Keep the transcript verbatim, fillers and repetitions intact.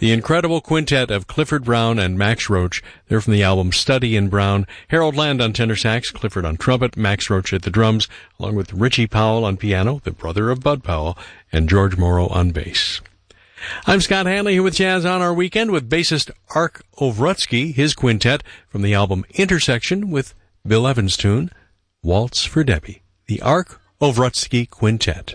The incredible quintet of Clifford Brown and Max Roach. They're from the album Study in Brown. Harold Land on tenor sax, Clifford on trumpet, Max Roach at the drums, along with Richie Powell on piano, the brother of Bud Powell, and George Morrow on bass. I'm Scott Hanley here with Jazz on Our Weekend with bassist Ark Ovrutsky, his quintet from the album Intersection with Bill Evans' tune, Waltz for Debbie. The Ark Ovrutsky Quintet.